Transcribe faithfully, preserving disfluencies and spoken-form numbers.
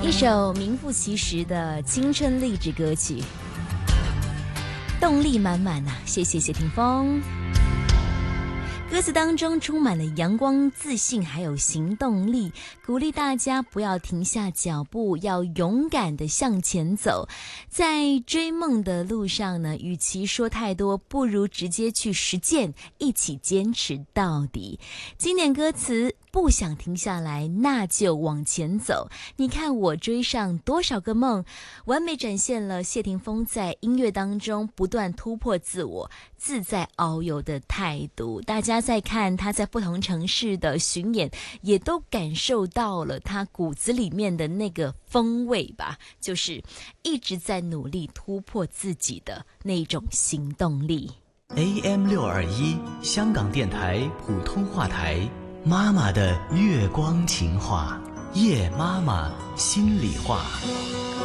一首名副其实的青春励志歌曲，动力满满呐、啊！谢谢谢霆锋。歌词当中充满了阳光、自信，还有行动力，鼓励大家不要停下脚步，要勇敢地向前走。在追梦的路上呢，与其说太多，不如直接去实践，一起坚持到底。经典歌词，不想停下来，那就往前走。你看我追上多少个梦，完美展现了谢霆锋在音乐当中不断突破自我、自在遨游的态度。大家在看他在不同城市的巡演，也都感受到了他骨子里面的那个风味吧，就是一直在努力突破自己的那种行动力。 A M 六二一香港电台普通话台，妈妈的月光情话，夜妈妈心里话。